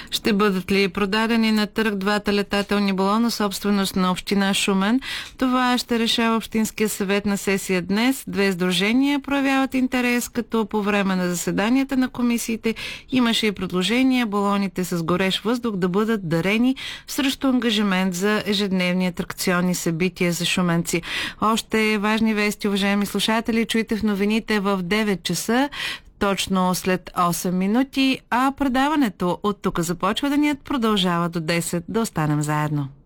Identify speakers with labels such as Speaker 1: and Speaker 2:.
Speaker 1: Ще бъдат ли продадени на търг двата летателни балона, собственост на община Шумен? Това ще решава Общинския съвет на сесия днес. Две сдружения проявяват интерес, като по време на заседанията на комисиите имаше и предложение балоните с горещ въздух да бъдат дарени срещу ангажимент за ежедневни атракционни събития за шуменци. Още важни вести, уважаеми слушатели, чуйте в новините в 9 часа. Точно след 8 минути, а предаването от тук започва денят продължава до 10. Да останем заедно.